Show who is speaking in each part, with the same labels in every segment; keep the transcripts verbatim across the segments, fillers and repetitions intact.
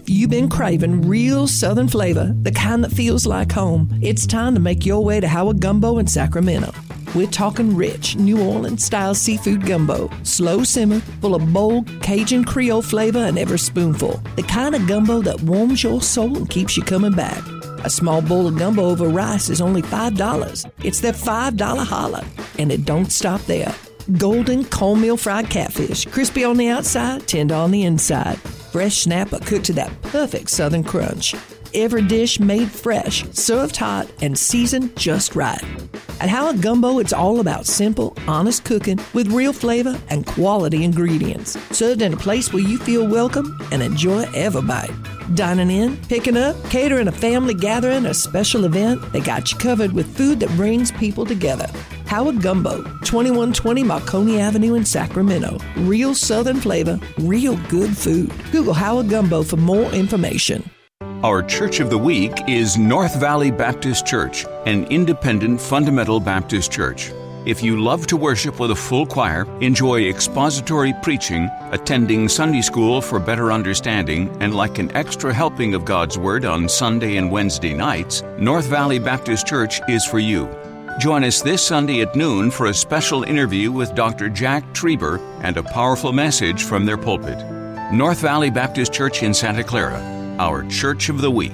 Speaker 1: If you've been craving real Southern flavor, the kind that feels like home, it's time to make your way to Howard Gumbo in Sacramento. We're talking rich, New Orleans-style seafood gumbo, slow simmer, full of bold Cajun Creole flavor in every spoonful. The kind of gumbo that warms your soul and keeps you coming back. A small bowl of gumbo over rice is only five dollars. It's their five dollar holla, and it don't stop there. Golden cornmeal fried catfish, crispy on the outside, tender on the inside. Fresh snapper cooked to that perfect Southern crunch. Every dish made fresh, served hot, and seasoned just right. At Howard Gumbo, it's all about simple, honest cooking with real flavor and quality ingredients. Served in a place where you feel welcome and enjoy every bite. Dining in, picking up, catering a family gathering, a special event, they got you covered with food that brings people together. Howard Gumbo, twenty-one twenty Marconi Avenue in Sacramento. Real Southern flavor, real good food. Google Howard Gumbo for more information.
Speaker 2: Our Church of the Week is North Valley Baptist Church, an independent fundamental Baptist church. If you love to worship with a full choir, enjoy expository preaching, attending Sunday school for better understanding, and like an extra helping of God's Word on Sunday and Wednesday nights, North Valley Baptist Church is for you. Join us this Sunday at noon for a special interview with Doctor Jack Trieber and a powerful message from their pulpit. North Valley Baptist Church in Santa Clara, our Church of the Week.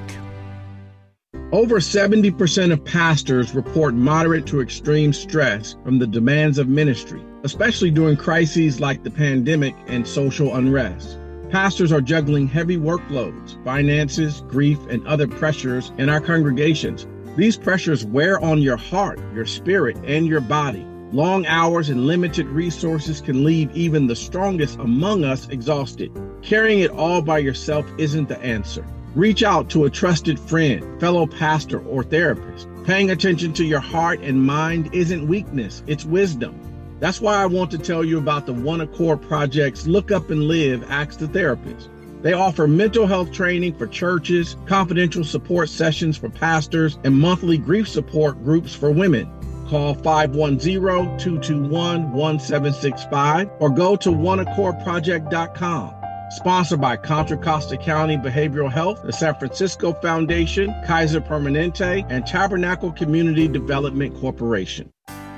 Speaker 3: Over seventy percent of pastors report moderate to extreme stress from the demands of ministry, especially during crises like the pandemic and social unrest. Pastors are juggling heavy workloads, finances, grief, and other pressures in our congregations. These pressures wear on your heart, your spirit, and your body. Long hours and limited resources can leave even the strongest among us exhausted. Carrying it all by yourself isn't the answer. Reach out to a trusted friend, fellow pastor, or therapist. Paying attention to your heart and mind isn't weakness, it's wisdom. That's why I want to tell you about the One Accord Project's Look Up and Live Ask the Therapist. They offer mental health training for churches, confidential support sessions for pastors, and monthly grief support groups for women. Call five one zero, two two one, one seven six five or go to one accord project dot com. Sponsored by Contra Costa County Behavioral Health, the San Francisco Foundation, Kaiser Permanente, and Tabernacle Community Development Corporation.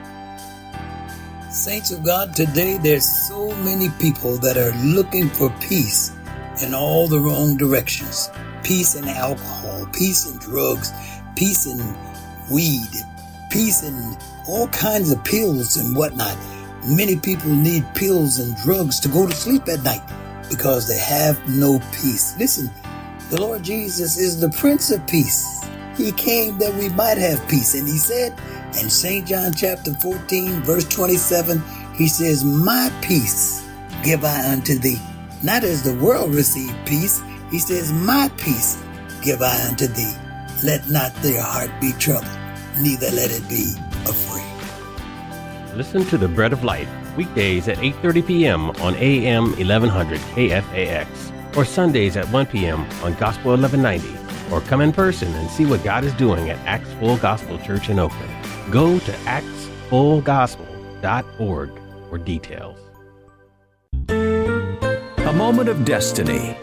Speaker 4: Saints of God, today there's so many people that are looking for peace in all the wrong directions. Peace in alcohol, peace in drugs, peace in weed, peace in all kinds of pills and whatnot. Many people need pills and drugs to go to sleep at night because they have no peace. Listen, the Lord Jesus is the Prince of Peace. He came that we might have peace. And he said in Saint John chapter fourteen, verse twenty-seven, he says, my peace give I unto thee. Not as the world receive peace, he says, my peace give I unto thee. Let not their heart be troubled, neither let it be afraid.
Speaker 5: Listen to The Bread of Life, weekdays at eight thirty p.m. on A M eleven hundred K F A X, or Sundays at one p.m. on Gospel eleven ninety, or come in person and see what God is doing at Acts Full Gospel Church in Oakland. Go to acts full gospel dot org for details.
Speaker 6: A moment of destiny.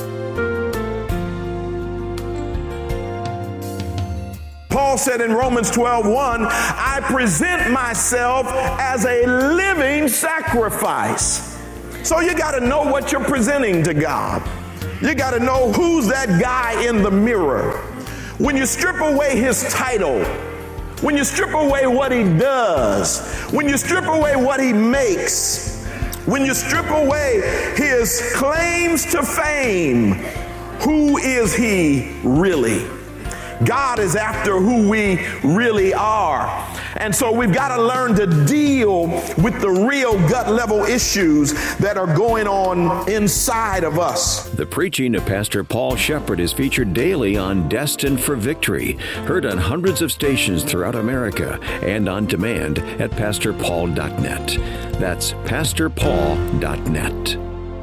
Speaker 7: Paul said in Romans twelve one, I present myself as a living sacrifice. So you got to know what you're presenting to God. You got to know who's that guy in the mirror. When you strip away his title, when you strip away what he does, when you strip away what he makes, when you strip away his claims to fame, who is he really? God is after who we really are. And so we've got to learn to deal with the real gut level issues that are going on inside of us.
Speaker 6: The preaching of Pastor Paul Shepherd is featured daily on Destined for Victory, heard on hundreds of stations throughout America and on demand at pastor paul dot net. That's pastor paul dot net.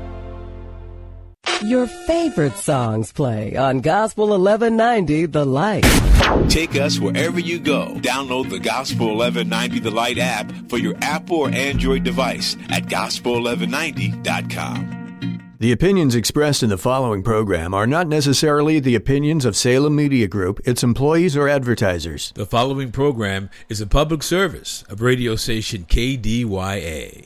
Speaker 8: Your favorite songs play on Gospel eleven ninety The Light.
Speaker 9: Take us wherever you go. Download the Gospel eleven ninety The Light app for your Apple or Android device at gospel eleven ninety dot com.
Speaker 10: The opinions expressed in the following program are not necessarily the opinions of Salem Media Group, its employees, or advertisers.
Speaker 9: The following program is a public service of radio station K D Y A.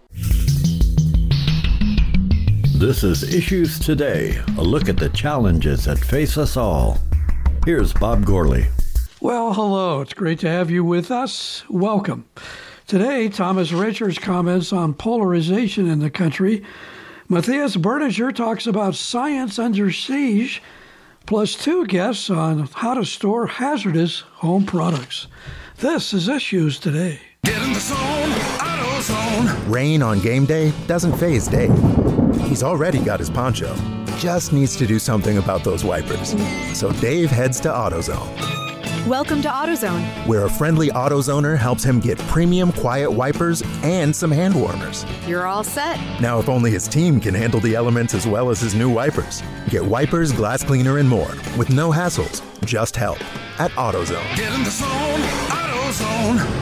Speaker 11: This is Issues Today, a look at the challenges that face us all. Here's Bob Gourley.
Speaker 12: Well, hello. It's great to have you with us. Welcome. Today, Thomas Richards comments on polarization in the country. Matthias Berninger talks about science under siege, plus two guests on how to store hazardous home products. This is Issues Today.
Speaker 13: Get in the zone, AutoZone. Rain on game day doesn't faze Dave. He's already got his poncho. Just needs to do something about those wipers. So Dave heads to AutoZone.
Speaker 14: Welcome to AutoZone,
Speaker 13: where a friendly AutoZoner helps him get premium quiet wipers and some hand warmers.
Speaker 14: You're all set.
Speaker 13: Now, if only his team can handle the elements as well as his new wipers. Get wipers, glass cleaner, and more with no hassles, just help at AutoZone.
Speaker 15: Get in the zone, AutoZone.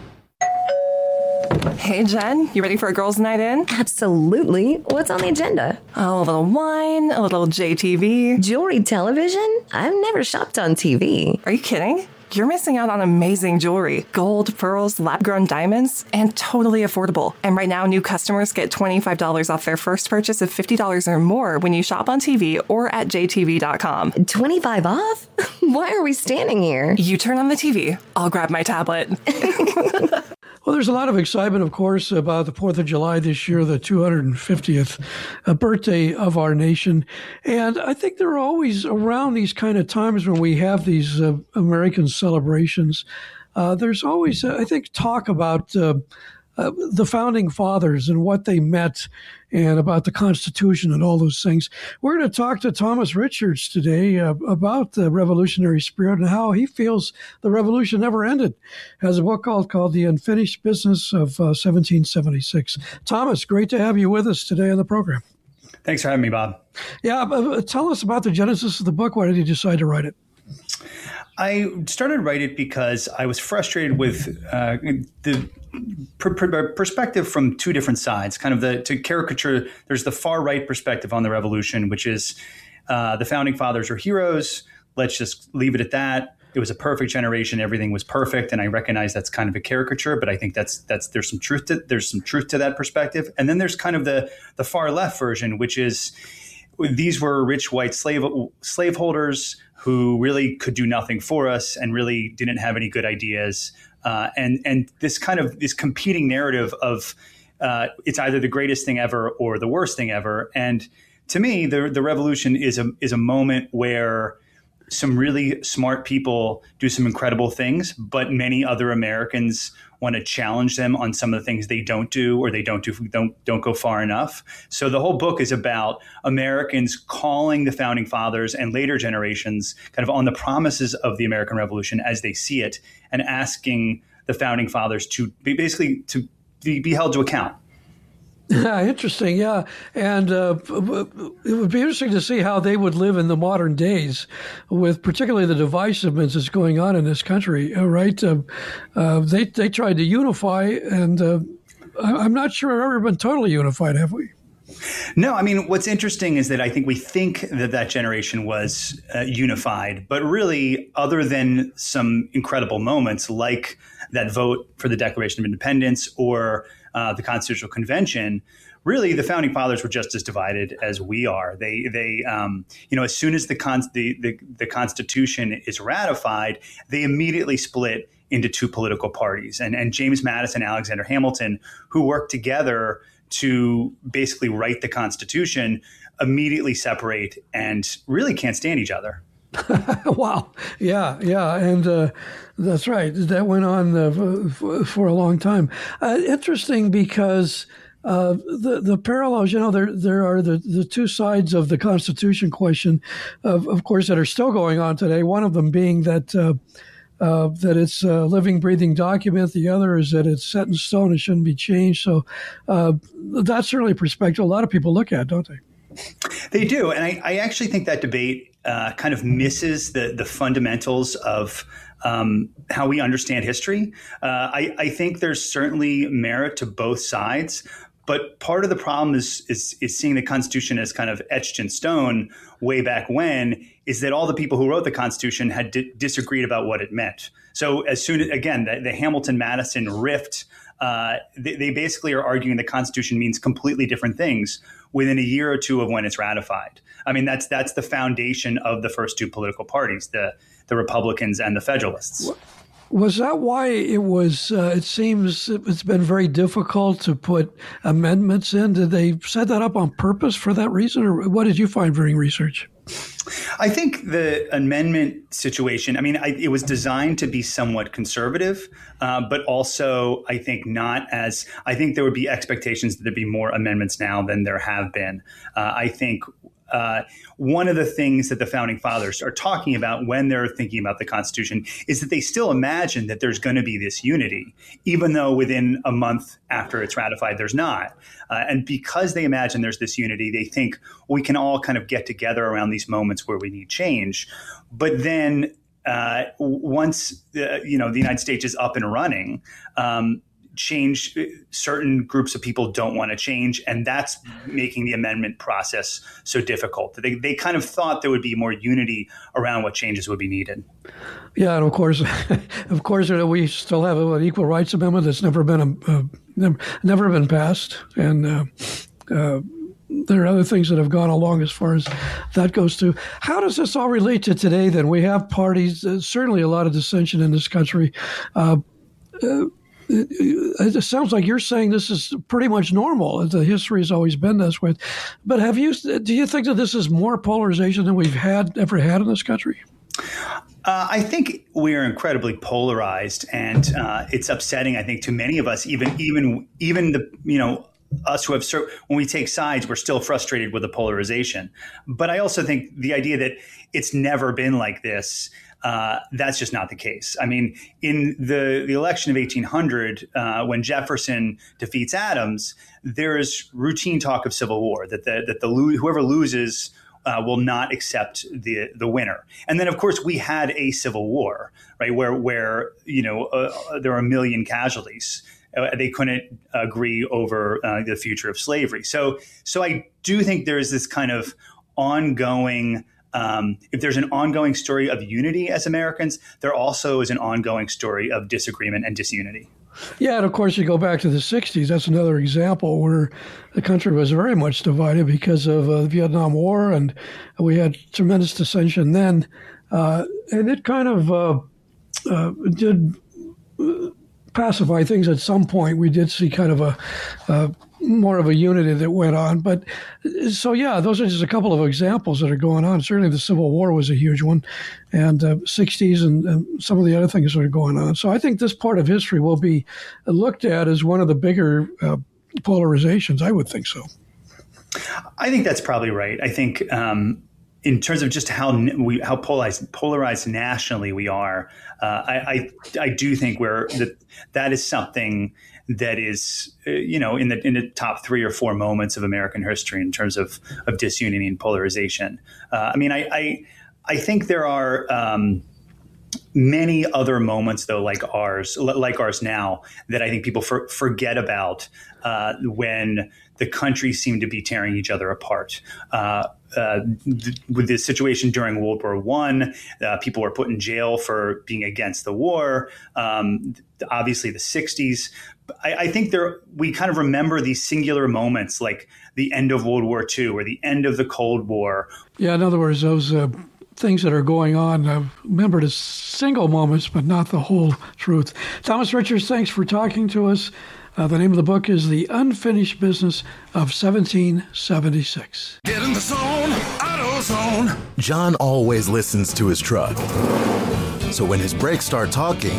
Speaker 16: Hey, Jen, you ready for a girls' night in?
Speaker 17: Absolutely. What's on the agenda?
Speaker 16: Oh, a little wine, a little J T V.
Speaker 17: Jewelry television? I've never shopped on T V.
Speaker 16: Are you kidding? You're missing out on amazing jewelry. Gold, pearls, lab-grown diamonds, and totally affordable. And right now, new customers get twenty-five dollars off their first purchase of fifty dollars or more when you shop on T V or at J T V dot com.
Speaker 17: twenty-five off? Why are we standing here?
Speaker 16: You turn on the T V. I'll grab my tablet.
Speaker 12: Well, there's a lot of excitement, of course, about the fourth of July this year, the two hundred fiftieth birthday of our nation. And I think there are always around these kind of times when we have these uh, American celebrations, uh, there's always, uh, I think, talk about uh, uh, the founding fathers and what they meant and about the Constitution and all those things. We're going to talk to Thomas Richards today uh, about the revolutionary spirit and how he feels the revolution never ended. Has a book called, called The Unfinished Business of uh, seventeen seventy-six. Thomas, great to have you with us today on the program.
Speaker 18: Thanks for having me, Bob.
Speaker 12: Yeah, uh, tell us about the genesis of the book. Why did you decide to write it?
Speaker 18: I started to write it because I was frustrated with uh, the per- per- perspective from two different sides. Kind of the to caricature, there's the far right perspective on the revolution, which is uh, the founding fathers are heroes. Let's just leave it at that. It was a perfect generation. Everything was perfect, and I recognize that's kind of a caricature, but I think that's that's there's some truth to there's some truth to that perspective. And then there's kind of the the far left version, which is these were rich white slave slaveholders who really could do nothing for us and really didn't have any good ideas. Uh, and and this kind of this competing narrative of uh, it's either the greatest thing ever or the worst thing ever. And to me, the the revolution is a is a moment where some really smart people do some incredible things, but many other Americans want to challenge them on some of the things they don't do or they don't do don't don't go far enough. So the whole book is about Americans calling the founding fathers and later generations kind of on the promises of the American Revolution as they see it, and asking the founding fathers to be basically to be, be held to account.
Speaker 12: Yeah, interesting. Yeah. And uh, it would be interesting to see how they would live in the modern days with particularly the divisiveness that's going on in this country. Uh, right. Uh, uh, they, they tried to unify, and uh, I'm not sure we've ever been totally unified, have we?
Speaker 18: No, I mean, what's interesting is that I think we think that that generation was uh, unified, but really, other than some incredible moments like that vote for the Declaration of Independence or uh, the Constitutional Convention, really the founding fathers were just as divided as we are. They, they, um, you know, as soon as the, con- the, the the Constitution is ratified, they immediately split into two political parties. And and James Madison, Alexander Hamilton, who worked together to basically write the Constitution, immediately separate and really can't stand each other.
Speaker 12: Wow. Yeah, yeah. And uh, that's right. That went on uh, for, for a long time. Uh, interesting because uh, the the parallels, you know, there there are the, the two sides of the Constitution question, of, of course, that are still going on today. One of them being that uh, uh, that it's a living, breathing document. The other is that it's set in stone. It shouldn't be changed. So uh, that's certainly a perspective a lot of people look at, don't they?
Speaker 18: They do. And I, I actually think that debate uh, kind of misses the, the fundamentals of um, how we understand history. Uh, I, I think there's certainly merit to both sides. But part of the problem is, is, is seeing the Constitution as kind of etched in stone way back when, is that all the people who wrote the Constitution had di- disagreed about what it meant. So as soon as, again, the, the Hamilton-Madison rift, uh, they, they basically are arguing the Constitution means completely different things within a year or two of when it's ratified. I mean, that's that's the foundation of the first two political parties, the, the Republicans and the Federalists.
Speaker 12: Was that why it was, uh, it seems it's been very difficult to put amendments in? Did they set that up on purpose for that reason, or what did you find during research?
Speaker 18: I think the amendment situation, I mean, I, it was designed to be somewhat conservative, uh, but also I think not as, I think there would be expectations that there'd be more amendments now than there have been. Uh, I think Uh, one of the things that the founding fathers are talking about when they're thinking about the Constitution is that they still imagine that there's going to be this unity, even though within a month after it's ratified, there's not. Uh, and because they imagine there's this unity, they think we can all kind of get together around these moments where we need change. But then uh, once the, you know, the United States is up and running, um, change, certain groups of people don't want to change, and that's making the amendment process so difficult. They they kind of thought there would be more unity around what changes would be needed.
Speaker 12: Yeah, and of course, of course, we still have an equal rights amendment that's never been uh, never, never been passed, and uh, uh, there are other things that have gone along as far as that goes too. How does this all relate to today? Then we have parties, uh, certainly a lot of dissension in this country. Uh, uh, It, it sounds like you're saying this is pretty much normal. The history has always been this way. But have you? Do you think that this is more polarization than we've had ever had in this country?
Speaker 18: Uh, I think we are incredibly polarized, and uh, it's upsetting. I think to many of us, even even even the you know us who have ser- when we take sides, we're still frustrated with the polarization. But I also think the idea that it's never been like this. Uh, that's just not the case. I mean, in the, the election of eighteen hundred, uh, when Jefferson defeats Adams, there is routine talk of civil war, that the, that the whoever loses uh, will not accept the the winner. And then, of course, we had a civil war, right, where where you know uh, there were a million casualties. Uh, they couldn't agree over uh, the future of slavery. So, so I do think there is this kind of ongoing. Um, if there's an ongoing story of unity as Americans, there also is an ongoing story of disagreement and disunity.
Speaker 12: Yeah, and of course, you go back to the sixties. That's another example where the country was very much divided because of uh, the Vietnam War, and we had tremendous dissension then. Uh, and it kind of uh, uh, did pacify things at some point. We did see kind of a uh, more of a unity that went on. But so, yeah, those are just a couple of examples that are going on. Certainly the Civil War was a huge one, and uh, sixties and, and some of the other things that are going on. So I think this part of history will be looked at as one of the bigger uh, polarizations. I would think so.
Speaker 18: I think that's probably right. I think um, in terms of just how we how polarized, polarized nationally we are, uh, I, I I do think we're that that is something that is, uh, you know, in the in the top three or four moments of American history in terms of of disunity and polarization. Uh, I mean, I, I I think there are um, many other moments, though, like ours, like ours now, that I think people for, forget about uh, when the country seemed to be tearing each other apart. Uh, uh, th- with the situation during World War One, uh, people were put in jail for being against the war. Um, obviously, the sixties. I, I think there we kind of remember these singular moments, like the end of World War Two or the end of the Cold War.
Speaker 12: Yeah, in other words, those uh, things that are going on, uh, remembered as single moments, but not the whole truth. Thomas Richards, thanks for talking to us. Uh, the name of the book is The Unfinished Business of seventeen seventy-six.
Speaker 15: Get in the zone, AutoZone.
Speaker 13: John always listens to his truck. So when his brakes start talking,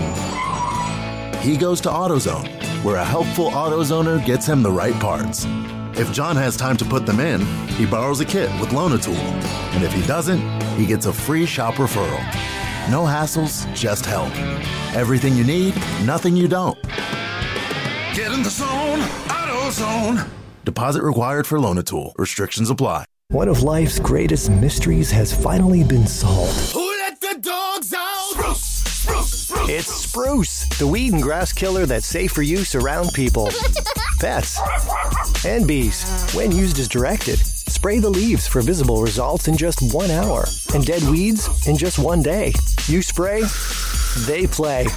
Speaker 13: he goes to AutoZone, where a helpful AutoZoner gets him the right parts. If John has time to put them in, he borrows a kit with Loan-A-Tool. And if he doesn't, he gets a free shop referral. No hassles, just help. Everything you need, nothing you don't.
Speaker 15: Get in the zone, AutoZone.
Speaker 13: Deposit required for Loan-A-Tool. Restrictions apply.
Speaker 19: One of life's greatest mysteries has finally been solved.
Speaker 15: Who let the dogs out? Spruce, spruce, spruce.
Speaker 19: It's Spruce, the weed and grass killer that's safe for use around people. pets, and bees. When used as directed, spray the leaves for visible results in just one hour and dead weeds in just one day. You spray, they play.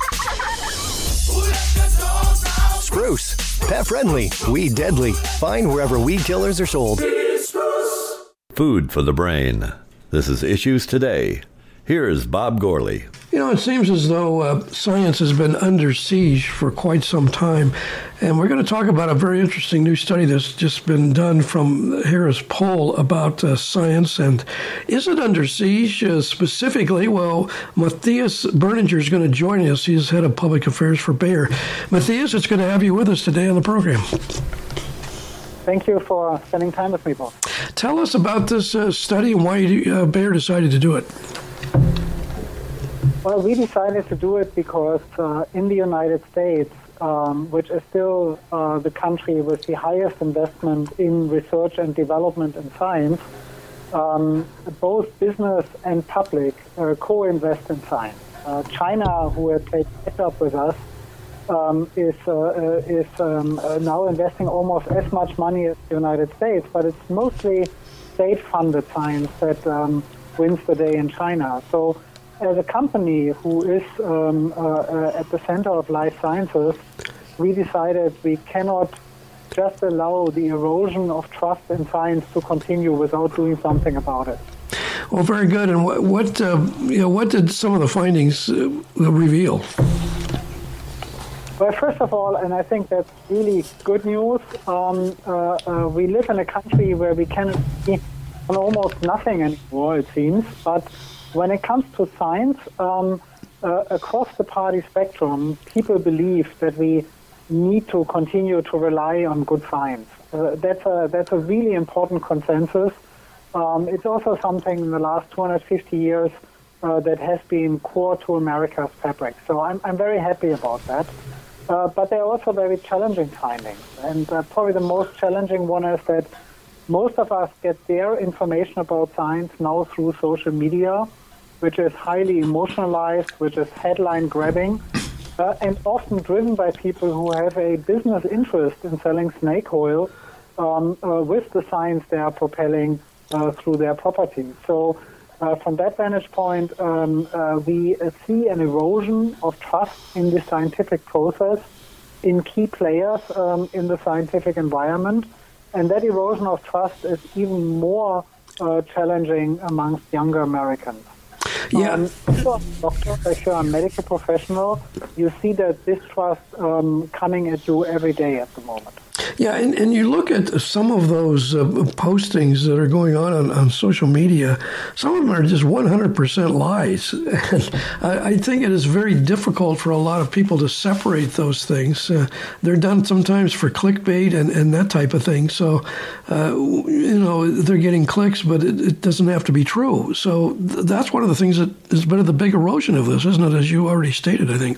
Speaker 19: Spruce, pet friendly, weed deadly. Find wherever weed killers are sold.
Speaker 11: Food for the brain. This is Issues Today. Here's Bob Gourley.
Speaker 12: You know, it seems as though uh, science has been under siege for quite some time. And we're going to talk about a very interesting new study that's just been done from the Harris Poll about uh, science. And is it under siege uh, specifically? Well, Matthias Berninger is going to join us. He's head of public affairs for Bayer. Matthias, it's good to have you with us today on the program.
Speaker 20: Thank you for spending time with me, Paul.
Speaker 12: Tell us about this uh, study and why you, uh, Bayer decided to do it.
Speaker 20: Well, we decided to do it because uh, in the United States, um, which is still uh, the country with the highest investment in research and development in science, um, both business and public uh, co-invest in science. Uh, China, who had played catch up with us, um, is uh, uh, is um, uh, now investing almost as much money as the United States, but it's mostly state-funded science that um, wins the day in China. So, as a company who is um, uh, uh, at the center of life sciences, we decided we cannot just allow the erosion of trust in science to continue without doing something about it.
Speaker 12: Well, very good. And what what, uh, you know, what did some of the findings uh, reveal?
Speaker 20: Well, first of all, and I think that's really good news, um, uh, uh, we live in a country where we can see on almost nothing anymore, it seems, but when it comes to science, um, uh, across the party spectrum, people believe that we need to continue to rely on good science. Uh, that's a that's a really important consensus. Um, it's also something in the last two hundred fifty years uh, that has been core to America's fabric. So I'm I'm very happy about that. Uh, but there are also very challenging findings, and uh, probably the most challenging one is that most of us get their information about science now through social media, which is highly emotionalized, which is headline grabbing, uh, and often driven by people who have a business interest in selling snake oil um, uh, with the science they are propelling uh, through their properties. So uh, from that vantage point, um, uh, we uh, see an erosion of trust in the scientific process in key players um, in the scientific environment. And that erosion of trust is even more uh, challenging amongst younger Americans.
Speaker 12: Yeah.
Speaker 20: Um, if you're a doctor, if you're a medical professional, you see that distrust um, coming at you every day at the moment.
Speaker 12: Yeah, and, and you look at some of those uh, postings that are going on, on on social media, some of them are just one hundred percent lies. And I, I think it is very difficult for a lot of people to separate those things. Uh, they're done sometimes for clickbait and, and that type of thing. So, uh, you know, they're getting clicks, but it, it doesn't have to be true. So th- that's one of the things that has been the big erosion of this, isn't it, as you already stated, I think.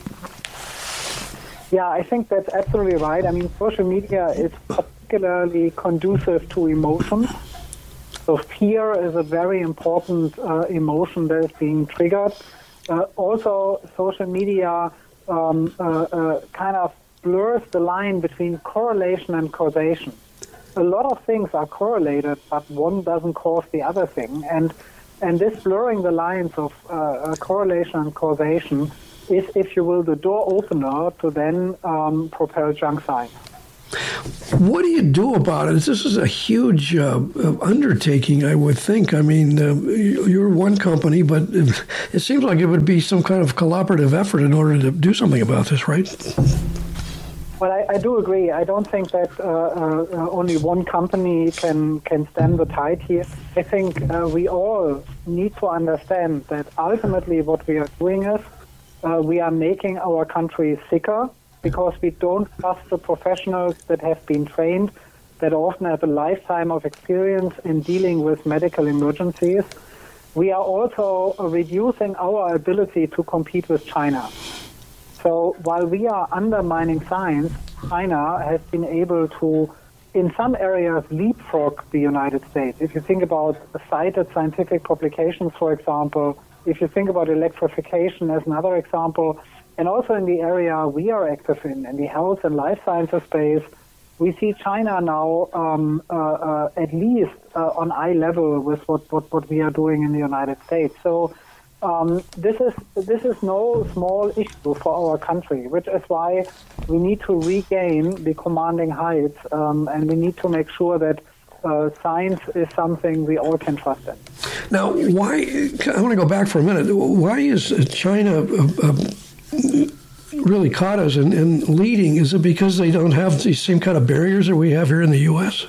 Speaker 20: Yeah, I think that's absolutely right. I mean, social media is particularly conducive to emotions. So fear is a very important uh, emotion that is being triggered. Uh, also, social media um, uh, uh, kind of blurs the line between correlation and causation. A lot of things are correlated, but one doesn't cause the other thing. And and this blurring the lines of uh, correlation and causation is, if you will, the door opener to then um, propel junk science.
Speaker 12: What do you do about it? This is a huge uh, undertaking, I would think. I mean, uh, you're one company, but it, it seems like it would be some kind of collaborative effort in order to do something about this, right?
Speaker 20: Well, I, I do agree. I don't think that uh, uh, only one company can, can stand the tide here. I think uh, we all need to understand that ultimately what we are doing is Uh, we are making our country sicker because we don't trust the professionals that have been trained, that often have a lifetime of experience in dealing with medical emergencies. We are also uh, reducing our ability to compete with China. So while we are undermining science, China has been able to, in some areas, leapfrog the United States. If you think about cited scientific publications, for example, if you think about electrification as another example, and also in the area we are active in, in the health and life sciences space, we see China now um, uh, uh, at least uh, on eye level with what, what, what we are doing in the United States. So um, this is this is no small issue for our country, which is why we need to regain the commanding heights, um, and we need to make sure that uh, science is something we all can trust in.
Speaker 12: Now, why? I want to go back for a minute. Why is China Uh, uh, really caught us in, in leading? Is it because they don't have the same kind of barriers that we have here in the U S?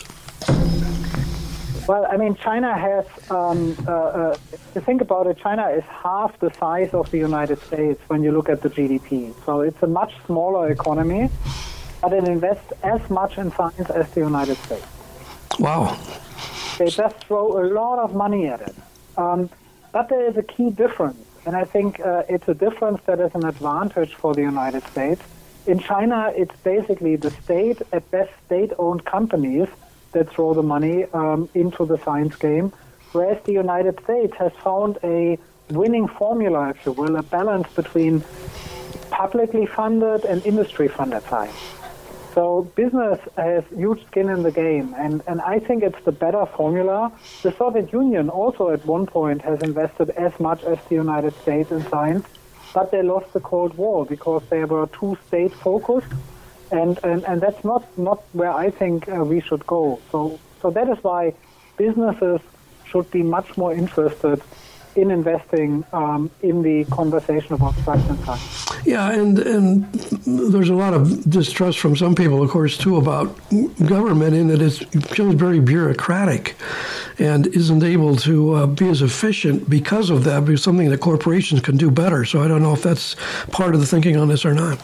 Speaker 20: Well, I mean, China has, um, uh, uh, to think about it, China is half the size of the United States when you look at the G D P. So it's a much smaller economy, but it invests as much in science as the United States.
Speaker 12: Wow.
Speaker 20: They just throw a lot of money at it. Um, but there is a key difference. And I think uh, it's a difference that is an advantage for the United States. In China, it's basically the state, at best state-owned companies, that throw the money um, into the science game, whereas the United States has found a winning formula, if you will, a balance between publicly funded and industry-funded science. So business has huge skin in the game, and, and I think it's the better formula. The Soviet Union also at one point has invested as much as the United States in science, but they lost the Cold War because they were too state-focused, and, and, and that's not, not where I think uh, we should go. So, so that is why businesses should be much more interested in investing um, in the conversation about drugs and science.
Speaker 12: Yeah, and and there's a lot of distrust from some people, of course, too, about government in that it's becomes very bureaucratic and isn't able to uh, be as efficient because of that, because something that corporations can do better. So I don't know if that's part of the thinking on this or not.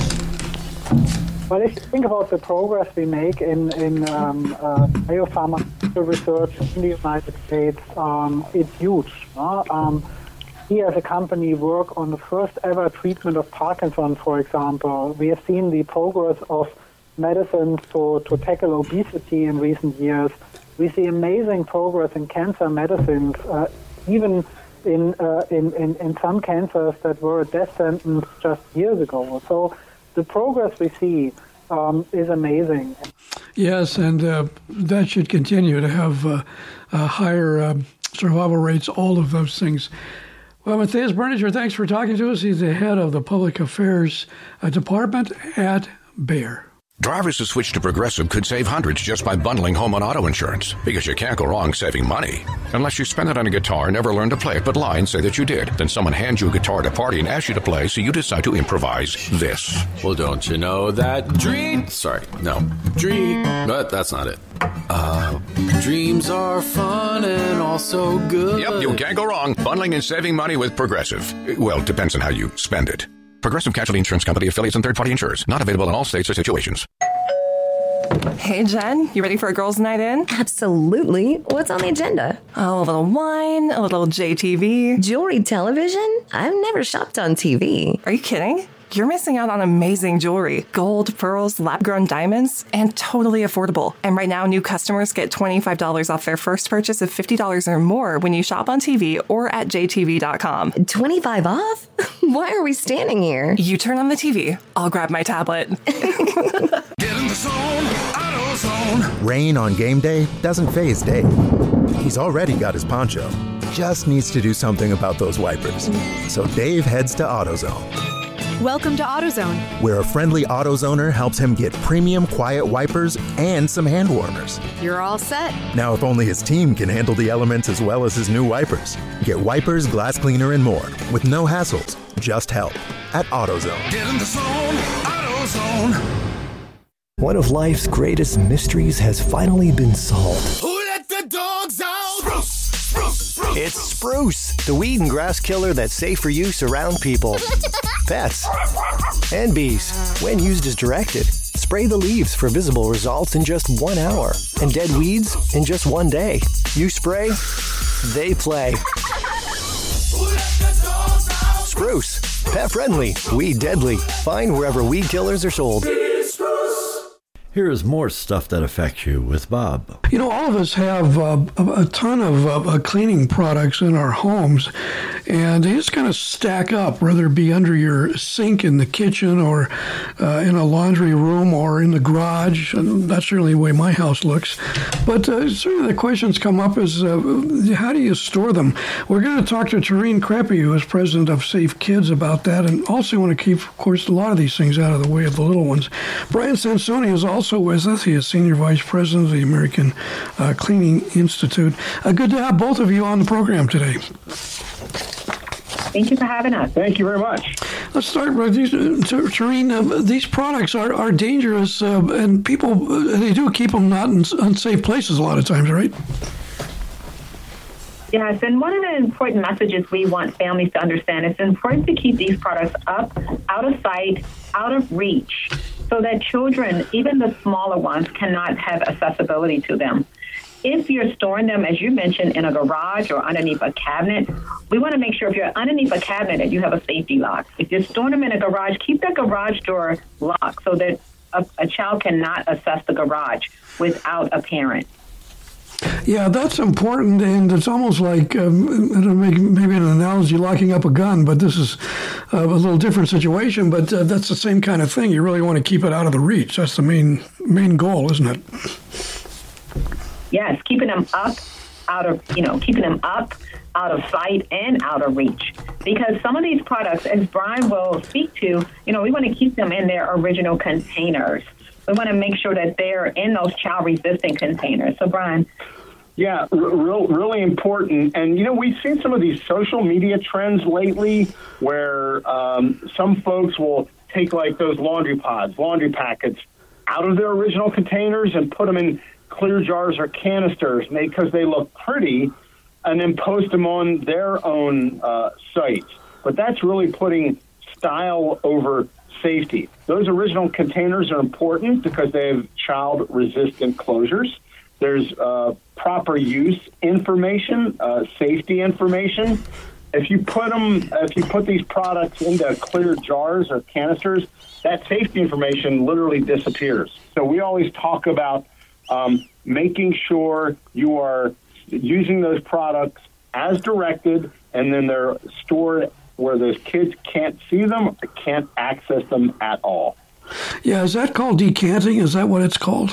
Speaker 20: Well, if you think about the progress we make in, in um, uh, biopharmaceutical research in the United States, um, it's huge. Uh, um, we as a company work on the first ever treatment of Parkinson's, for example. We have seen the progress of medicines to, to tackle obesity in recent years. We see amazing progress in cancer medicines, uh, even in, uh, in, in, in some cancers that were a death sentence just years ago. So the progress we see um, is amazing.
Speaker 12: Yes, and uh, that should continue to have uh, uh, higher uh, survival rates, all of those things. Well, Matthias Berninger, thanks for talking to us. He's the head of the Public Affairs uh, Department at Bayer.
Speaker 21: Drivers who switch to Progressive could save hundreds just by bundling home and auto insurance, because you can't go wrong saving money. Unless you spend it on a guitar, never learn to play it, but lie and say that you did. Then someone hands you a guitar at a party and asks you to play, so you decide to improvise this.
Speaker 22: Well, don't you know that dream... Sorry, no. Dream... But that's not it. Uh, dreams are fun and also good.
Speaker 21: Yep, you can't go wrong bundling and saving money with Progressive. Well, it depends on how you spend it. Progressive Casualty Insurance Company, affiliates, and third-party insurers. Not available in all states or situations.
Speaker 16: Hey, Jen, you ready for a girls' night in?
Speaker 17: Absolutely. What's on the agenda?
Speaker 16: Oh, a little wine, a little J T V.
Speaker 17: Jewelry television? I've never shopped on T V.
Speaker 16: Are you kidding? You're missing out on amazing jewelry. Gold, pearls, lab-grown diamonds, and totally affordable. And right now, new customers get twenty-five dollars off their first purchase of fifty dollars or more when you shop on T V or at J T V dot com.
Speaker 17: twenty-five off? Why are we standing here?
Speaker 16: You turn on the T V. I'll grab my tablet.
Speaker 15: Get in the zone, AutoZone.
Speaker 13: Rain on game day doesn't faze Dave. He's already got his poncho. Just needs to do something about those wipers. So Dave heads to AutoZone.
Speaker 14: Welcome to AutoZone,
Speaker 13: where a friendly AutoZoner helps him get premium quiet wipers and some hand warmers.
Speaker 14: You're all set.
Speaker 13: Now, if only his team can handle the elements as well as his new wipers. Get wipers, glass cleaner, and more with no hassles, just help at AutoZone.
Speaker 15: Get in the zone, AutoZone.
Speaker 19: One of life's greatest mysteries has finally been solved.
Speaker 15: Who let the dogs out? Spruce, spruce, spruce.
Speaker 19: It's Spruce, the weed and grass killer that's safe for use around people, pets, and bees. When used as directed, spray the leaves for visible results in just one hour, and dead weeds in just one day. You spray, they play. Spruce, pet friendly, weed deadly. Find wherever weed killers are sold.
Speaker 11: Here's more stuff that affects you with Bob.
Speaker 12: You know, all of us have uh, a, a ton of uh, cleaning products in our homes, and they just kind of stack up, whether it be under your sink in the kitchen or uh, in a laundry room or in the garage. And that's certainly the way my house looks. But uh, certainly the questions come up is, uh, how do you store them? We're going to talk to Tareen Kreppe, who is president of Safe Kids, about that, and also want to keep, of course, a lot of these things out of the way of the little ones. Brian Sansoni is also with us. He is Senior Vice President of the American uh, Cleaning Institute. Uh, good to have both of you on the program today.
Speaker 1: Thank you for having us.
Speaker 3: Thank you very much.
Speaker 12: Let's start with these, Tareen. Uh, these products are, are dangerous, uh, and people, uh, they do keep them not in unsafe places a lot of times, right?
Speaker 1: Yes, and one of the important messages we want families to understand is it's important to keep these products up, out of sight, out of reach, so that children, even the smaller ones, cannot have accessibility to them. If you're storing them, as you mentioned, in a garage or underneath a cabinet, we want to make sure if you're underneath a cabinet that you have a safety lock. If you're storing them in a garage, keep that garage door locked so that a, a child cannot access the garage without a parent.
Speaker 12: Yeah, that's important, and it's almost like, um, I don't make maybe an analogy locking up a gun, but this is uh, a little different situation, but uh, that's the same kind of thing. You really want to keep it out of the reach. That's the main main goal, isn't it?
Speaker 1: Yes, keeping them up, out of, you know, keeping them up, out of sight and out of reach. Because some of these products, as Brian will speak to, you know, we want to keep them in their original containers. We want to make sure that they're in those child-resistant containers. So, Brian.
Speaker 3: Yeah, r- real, really important. And, you know, we've seen some of these social media trends lately where um, some folks will take, like, those laundry pods, laundry packets out of their original containers and put them in clear jars or canisters because they look pretty, and then post them on their own uh, sites. But that's really putting style over safety. Those original containers are important because they have child-resistant closures. There's uh, proper use information, uh, safety information. If you put them, if you put these products into clear jars or canisters, that safety information literally disappears. So we always talk about um, making sure you are using those products as directed, and then they're stored where those kids can't see them or can't access them at all.
Speaker 12: Yeah, is that called decanting? Is that what it's called?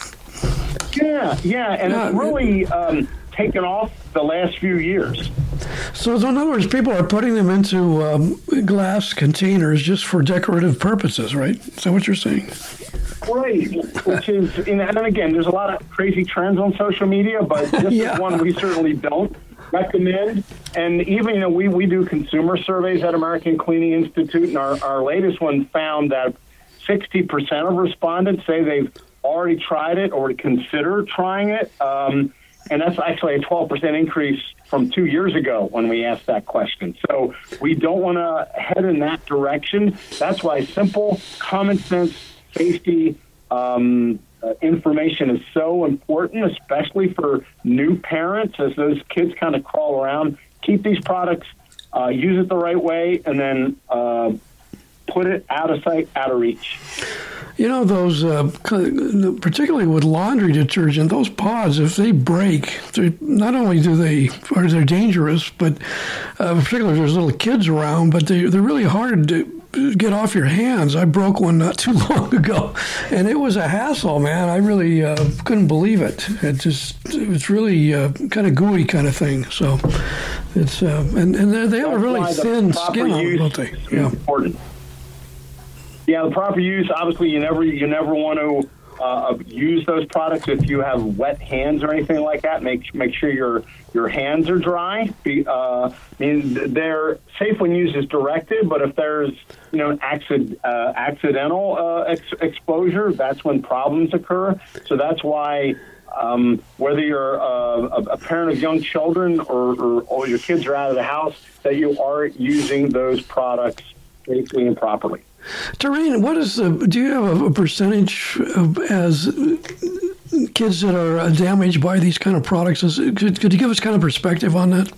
Speaker 3: Yeah, yeah, and yeah, it's really um, taken off the last few years.
Speaker 12: So, in other words, people are putting them into um, glass containers just for decorative purposes, right? Is that what you're saying?
Speaker 3: Right, which is, and again, there's a lot of crazy trends on social media, but this yeah. is one we certainly don't recommend. And even, you know, we, we do consumer surveys at American Cleaning Institute, and our, our latest one found that sixty percent of respondents say they've already tried it or consider trying it. Um, and that's actually a twelve percent increase from two years ago when we asked that question. So we don't want to head in that direction. That's why simple, common sense, safety um, uh, information is so important, especially for new parents as those kids kind of crawl around. Keep these products, uh, use it the right way, and then uh, put it out of sight, out of reach.
Speaker 12: You know, those, uh, particularly with laundry detergent, those pods, if they break, not only do they, are they dangerous, but uh, particularly if there's little kids around, but they, they're really hard to get off your hands. I broke one not too long ago, and it was a hassle, man. I really uh, couldn't believe it. It just, it's really uh, kind of gooey kind of thing. So it's, uh, and, and they have a really thin skin on them, don't they? Yeah.
Speaker 3: Important. Yeah, the proper use, obviously, you never you never want to uh, use those products if you have wet hands or anything like that. Make make sure your your hands are dry. Be, uh, I mean, they're safe when used as directed, but if there's, you know, an accident, uh, accidental uh, ex- exposure, that's when problems occur. So that's why um, whether you're uh, a, a parent of young children or, or, or your kids are out of the house, that you are using those products safely and properly.
Speaker 12: Tareen, what is the, do you have a percentage of, as kids that are damaged by these kind of products? Is, could, could you give us kind of perspective on that?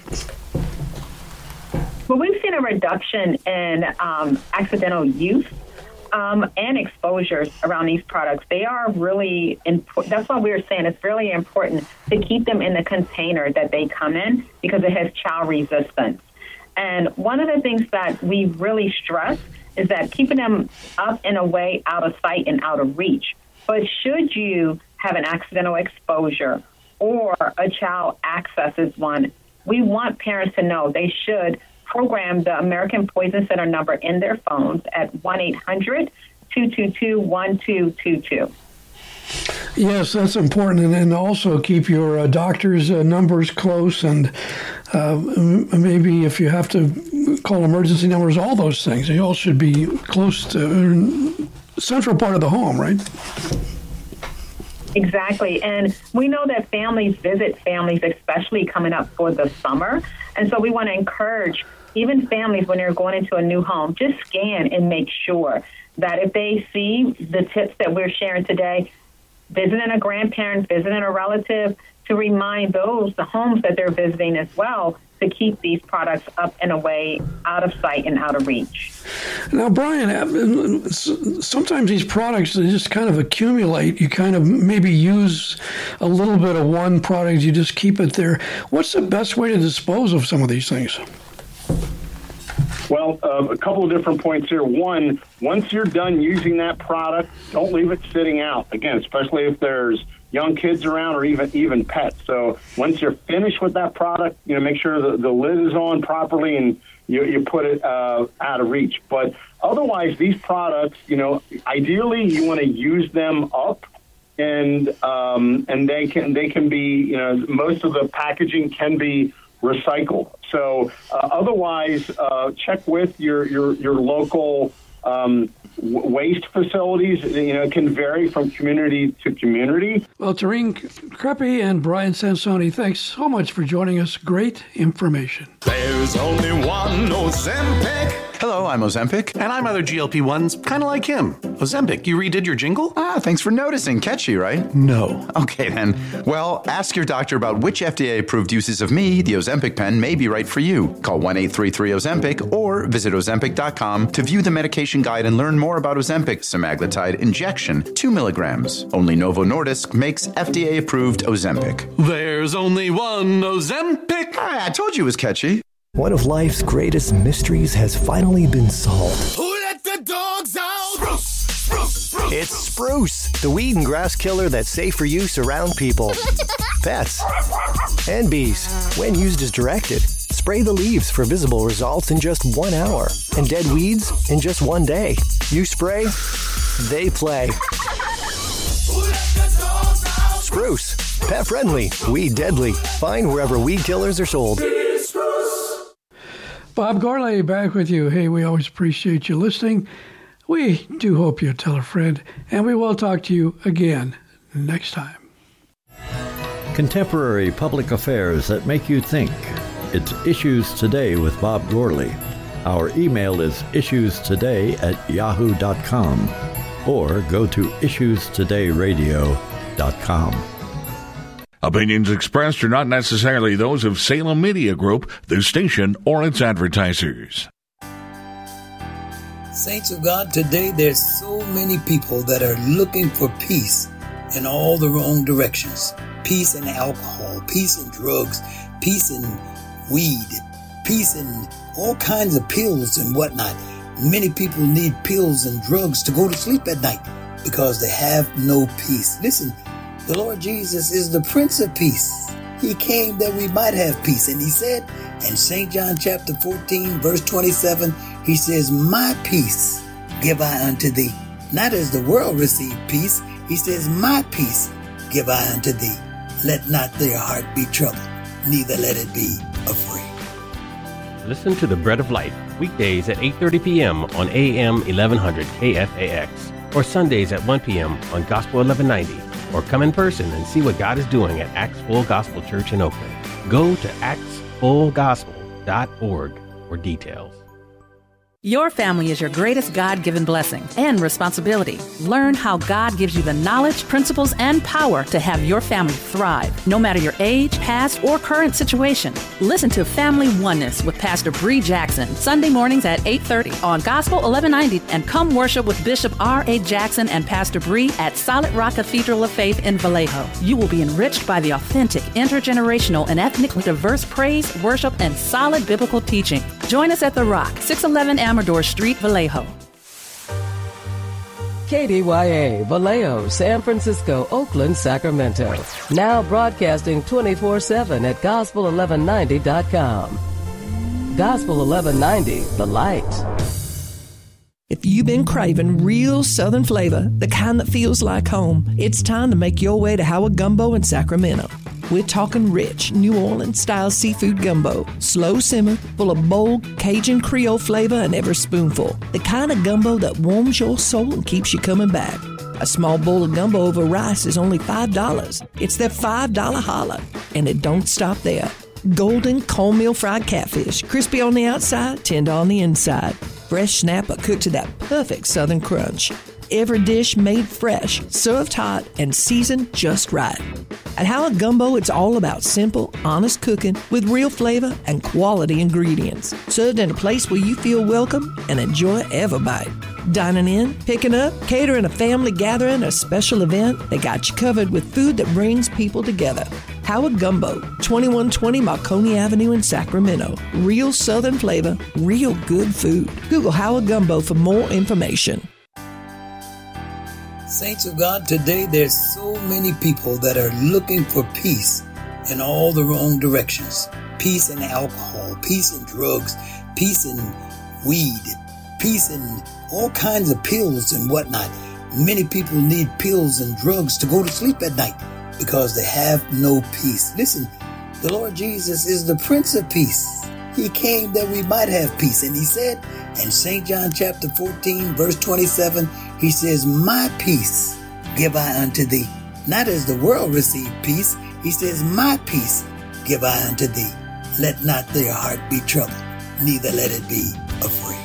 Speaker 1: Well, we've seen a reduction in um, accidental use um, and exposures around these products. They are really important. That's why we were saying it's really important to keep them in the container that they come in because it has child resistance. And one of the things that we really stress is that keeping them up in a way out of sight and out of reach. But should you have an accidental exposure or a child accesses one, we want parents to know they should program the American Poison Center number in their phones at one eight hundred two two two one two two two.
Speaker 12: Yes, that's important. And then also keep your uh, doctor's uh, numbers close, and uh, maybe if you have to call emergency numbers, all those things, they all should be close to uh, central part of the home, right?
Speaker 1: Exactly. And we know that families visit families, especially coming up for the summer. And so we want to encourage even families, when they're going into a new home, just scan and make sure that if they see the tips that we're sharing today, visiting a grandparent, visiting a relative, to remind those, the homes that they're visiting as well, to keep these products up and away, out of sight and out of reach.
Speaker 12: Now, Brian, sometimes these products, they just kind of accumulate. You kind of maybe use a little bit of one product, you just keep it there. What's the best way to dispose of some of these things?
Speaker 3: Well, uh, a couple of different points here. One, once you're done using that product, don't leave it sitting out. Again, especially if there's young kids around or even even pets. So once you're finished with that product, you know, make sure the, the lid is on properly and you, you put it uh, out of reach. But otherwise, these products, you know, ideally you want to use them up, and um, and they can they can be, you know, most of the packaging can be recycled. So uh, otherwise, uh, check with your your your local um, w- waste facilities. You know, it can vary from community to community.
Speaker 12: Well, Tareen Kreppe and Brian Sansoni, thanks so much for joining us. Great information.
Speaker 15: There's only one Ozempic.
Speaker 2: Hello, I'm Ozempic. And I'm other G L P ones, kind of like him. Ozempic, you redid your jingle? Ah, thanks for noticing. Catchy, right? No. Okay, then. Well, ask your doctor about which F D A-approved uses of me, the Ozempic pen, may be right for you. Call one eight three three Ozempic or visit ozempic dot com to view the medication guide and learn more about Ozempic semaglutide injection, two milligrams. Only Novo Nordisk makes F D A-approved Ozempic.
Speaker 4: There's only one Ozempic.
Speaker 2: Ah, I told you it was catchy.
Speaker 19: One of life's greatest mysteries has finally been solved.
Speaker 15: Who let the dogs out? Spruce, spruce, spruce.
Speaker 19: It's Spruce, the weed and grass killer that's safe for use around people, pets, and bees. When used as directed, spray the leaves for visible results in just one hour, and dead weeds in just one day. You spray, they play.
Speaker 15: Who let the dogs out?
Speaker 19: Spruce, pet friendly, weed deadly. Find wherever weed killers are sold.
Speaker 12: Bob Gourlay back with you. Hey, we always appreciate you listening. We do hope you tell a friend, and we will talk to you again next time.
Speaker 11: Contemporary public affairs that make you think. It's Issues Today with Bob Gourlay. Our email is issues today at yahoo dot com or go to issues today radio dot com.
Speaker 23: Opinions expressed are not necessarily those of Salem Media Group, the station, or its advertisers.
Speaker 24: Saints of God, today there's so many people that are looking for peace in all the wrong directions. Peace in alcohol, peace in drugs, peace in weed, peace in all kinds of pills and whatnot. Many people need pills and drugs to go to sleep at night because they have no peace. Listen, the Lord Jesus is the Prince of Peace. He came that we might have peace. And he said in Saint John chapter fourteen, verse twenty-seven, he says, my peace give I unto thee. Not as the world receive peace. He says, my peace give I unto thee. Let not their heart be troubled, neither let it be afraid.
Speaker 5: Listen to The Bread of Life, weekdays at eight thirty p.m. on A M eleven hundred K F A X, or Sundays at one p.m. on Gospel eleven ninety. Or come in person and see what God is doing at Acts Full Gospel Church in Oakland. Go to acts full gospel dot org for details.
Speaker 25: Your family is your greatest God-given blessing and responsibility. Learn how God gives you the knowledge, principles, and power to have your family thrive, no matter your age, past, or current situation. Listen to Family Oneness with Pastor Bree Jackson, Sunday mornings at eight thirty on Gospel eleven ninety, and come worship with Bishop R A. Jackson and Pastor Bree at Solid Rock Cathedral of Faith in Vallejo. You will be enriched by the authentic, intergenerational, and ethnically diverse praise, worship, and solid biblical teaching. Join us at The Rock, six eleven Amador Street, Vallejo.
Speaker 6: K D Y A, Vallejo, San Francisco, Oakland, Sacramento. Now broadcasting twenty-four seven at gospel eleven ninety dot com. Gospel eleven ninety, The Light.
Speaker 7: If you've been craving real Southern flavor, the kind that feels like home, it's time to make your way to Howard Gumbo in Sacramento. We're talking rich, New Orleans-style seafood gumbo, slow simmer, full of bold Cajun Creole flavor in every spoonful. The kind of gumbo that warms your soul and keeps you coming back. A small bowl of gumbo over rice is only five dollars. It's their five dollar holla, and it don't stop there. Golden cornmeal fried catfish, crispy on the outside, tender on the inside. Fresh snapper cooked to that perfect Southern crunch. Every dish made fresh, served hot, and seasoned just right. At Howard Gumbo, it's all about simple, honest cooking with real flavor and quality ingredients. Served in a place where you feel welcome and enjoy every bite. Dining in, picking up, catering a family gathering, a special event, they got you covered with food that brings people together. Howard Gumbo, twenty-one twenty Marconi Avenue in Sacramento. Real Southern flavor, real good food. Google Howard Gumbo for more information.
Speaker 24: Saints of God, today there's so many people that are looking for peace in all the wrong directions. Peace in alcohol, peace in drugs, peace in weed, peace in all kinds of pills and whatnot. Many people need pills and drugs to go to sleep at night because they have no peace. Listen, the Lord Jesus is the Prince of Peace. He came that we might have peace. And he said in Saint John chapter fourteen, verse twenty-seven, he says, my peace give I unto thee. Not as the world receive peace. He says, my peace give I unto thee. Let not their heart be troubled, neither let it be afraid.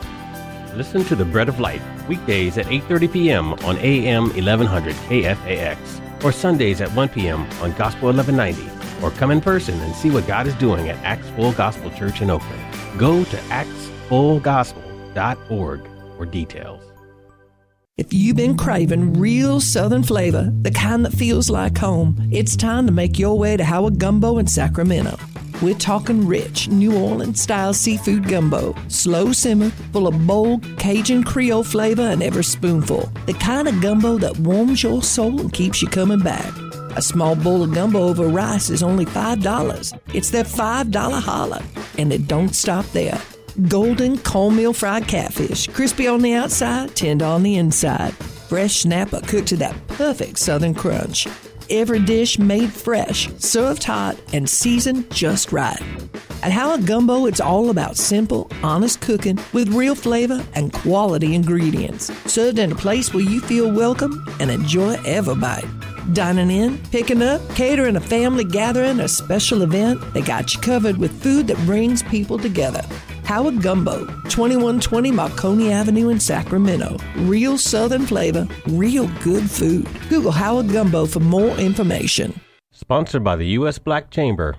Speaker 5: Listen to The Bread of Life, weekdays at eight thirty p.m. on A M eleven hundred K F A X, or Sundays at one p.m. on Gospel eleven ninety, or come in person and see what God is doing at Acts Full Gospel Church in Oakland. Go to acts full gospel dot org for details.
Speaker 7: If you've been craving real Southern flavor, the kind that feels like home, it's time to make your way to Howard Gumbo in Sacramento. We're talking rich, New Orleans-style seafood gumbo, slow simmer, full of bold Cajun Creole flavor in every spoonful. The kind of gumbo that warms your soul and keeps you coming back. A small bowl of gumbo over rice is only five dollars. It's their five dollar holla, and it don't stop there. Golden cornmeal fried catfish, crispy on the outside, tender on the inside. Fresh snapper cooked to that perfect Southern crunch. Every dish made fresh, served hot, and seasoned just right. At Howard Gumbo, it's all about simple, honest cooking with real flavor and quality ingredients. Served in a place where you feel welcome and enjoy every bite. Dining in, picking up, catering a family gathering, a special event, they got you covered with food that brings people together. Howard Gumbo, twenty-one twenty Marconi Avenue in Sacramento. Real Southern flavor, real good food. Google Howard Gumbo for more information.
Speaker 5: Sponsored by the U S Black Chamber.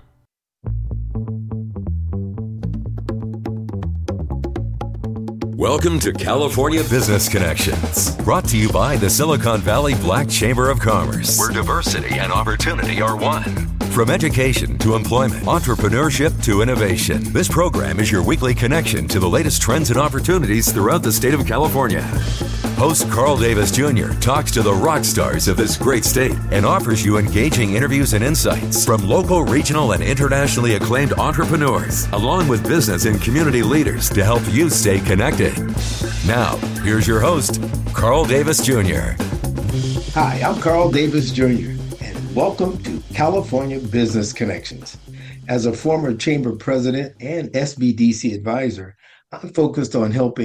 Speaker 8: Welcome to California Business Connections, brought to you by the Silicon Valley Black Chamber of Commerce, where diversity and opportunity are one. From education to employment, entrepreneurship to innovation, this program is your weekly connection to the latest trends and opportunities throughout the state of California. Host Carl Davis Junior talks to the rock stars of this great state and offers you engaging interviews and insights from local, regional, and internationally acclaimed entrepreneurs, along with business and community leaders to help you stay connected. Now, here's your host, Carl Davis Junior
Speaker 9: Hi, I'm Carl Davis Junior, and welcome to California Business Connections. As a former chamber president and S B D C advisor, I'm focused on helping